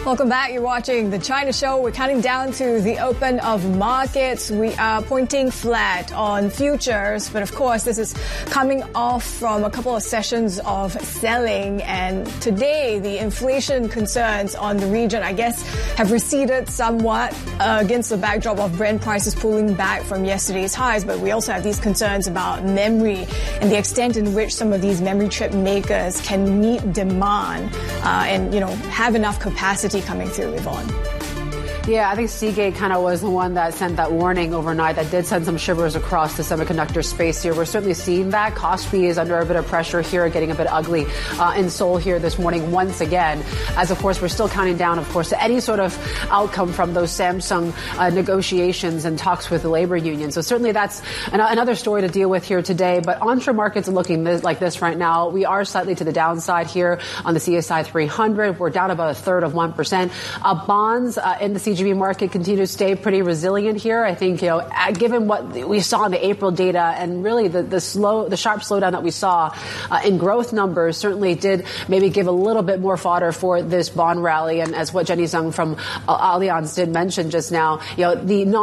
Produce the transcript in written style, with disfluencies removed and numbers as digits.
Welcome back. You're watching The China Show. We're counting down to the open of markets. We are pointing flat on futures, but of course this is coming off from a couple of sessions of selling, and today the inflation concerns on the region, I guess, have receded somewhat against the backdrop of Brent prices pulling back from yesterday's highs, but we also have these concerns about memory and the extent in which some of these memory chip makers can meet demand and, have enough capacity coming through, Yvonne. Yeah, I think Seagate kind of was the one that sent that warning overnight that did send some shivers across the semiconductor space here. We're certainly seeing that. Kospi is under a bit of pressure here, getting a bit ugly in Seoul here this morning once again. As, of course, we're still counting down, of course, to any sort of outcome from those Samsung negotiations and talks with the labor union. So certainly that's another story to deal with here today. But onshore markets are looking like this right now. We are slightly to the downside here on the CSI 300. We're down about 1/3 of 1%. Bonds in the CGB market continue to stay pretty resilient here. I think, given what we saw in the April data and really the sharp slowdown that we saw in growth numbers certainly did maybe give a little bit more fodder for this bond rally. And as what Jenny Zhang from Allianz did mention just now, the